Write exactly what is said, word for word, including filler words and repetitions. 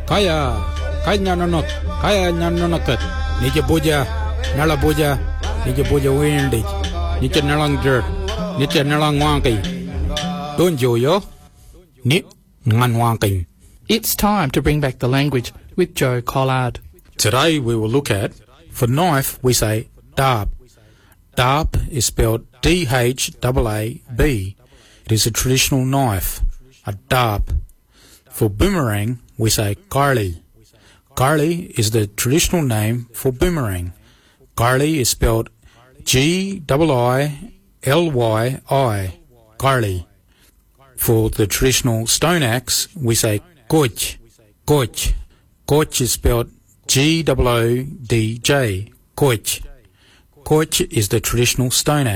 Kaya, kaya nanok, kaya nanonokat. Nike boja, nala boja, nike boja windy. Nike nalang dirt, nike nalang wanky. Don't you yo? Nip, ngan wanky. It's time to bring back the language with Joe Collard. Today we will look at, for knife we say darb. Darb is spelled D H A A B. It is a traditional knife, a darb. For boomerang we say garli. Garli is the traditional name for boomerang. Garli is spelled G I I L Y I, garli. For the traditional stone axe we say goj, goj. Goj is spelled G O O D J, goj. Goj is the traditional stone axe.